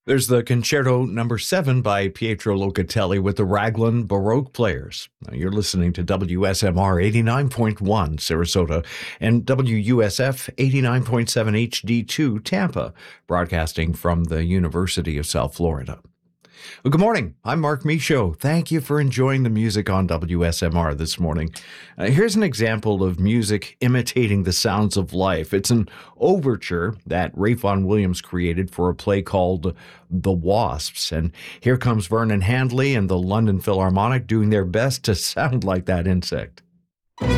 There's the Concerto Number 7 by Pietro Locatelli with the Raglan Baroque Players. Now, you're listening to WSMR 89.1 Sarasota and WUSF 89.7 HD2 Tampa, broadcasting from the University of South Florida. Well, good morning. I'm Mark Michaud. Thank you for enjoying the music on WSMR this morning. Here's an example of music imitating the sounds of life. It's an overture that Ralph Vaughan Williams created for a play called The Wasps. And here comes Vernon Handley and the London Philharmonic doing their best to sound like that insect.